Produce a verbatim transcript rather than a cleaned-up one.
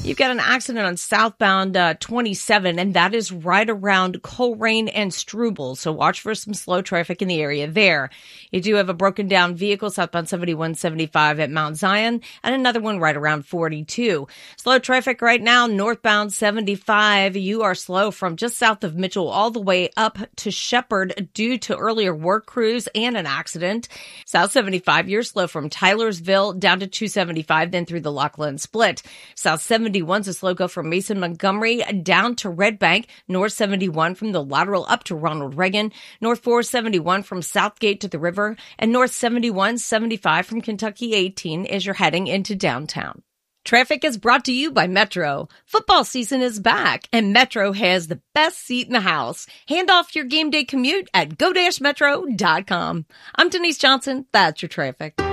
You've got an accident on southbound uh, twenty-seven, and that is right around Coleraine and Struble. So watch for some slow traffic in the area there. You do have a broken down vehicle southbound seventy-one seventy-five at Mount Zion, and another one right around forty-two. Slow traffic right now northbound seventy-five. You are slow from just south of Mitchell all the way up to Shepherd due to earlier work crews and an accident. South seventy-five, you're slow from Tylersville down to two seventy-five, then through the Lockland Split. South seventy-one's a slow go from Mason Montgomery down to Red Bank. North seventy-one from the lateral up to Ronald Reagan. North four seventy-one from Southgate to the river. And North seventy-one seventy-five from Kentucky eighteen as you're heading into downtown. Traffic is brought to you by Metro. Football season is back, and Metro has the best seat in the house. Hand off your game day commute at go dash metro dot com. I'm Denise Johnson. That's your traffic.